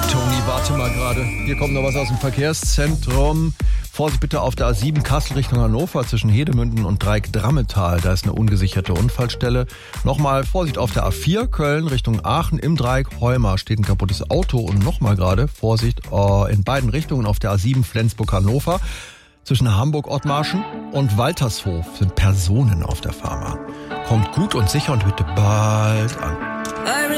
Toni, warte mal gerade. Hier kommt noch was aus dem Verkehrszentrum. Vorsicht bitte auf der A7 Kassel Richtung Hannover zwischen Hedemünden und Dreieck-Drammetal. Da ist eine ungesicherte Unfallstelle. Nochmal Vorsicht auf der A4 Köln Richtung Aachen im Dreieck Heumar steht ein kaputtes Auto. Und nochmal gerade Vorsicht in beiden Richtungen auf der A7 Flensburg-Hannover. Zwischen Hamburg-Ottmarschen und Waltershof sind Personen auf der Fahrbahn. Kommt gut und sicher und bitte bald an.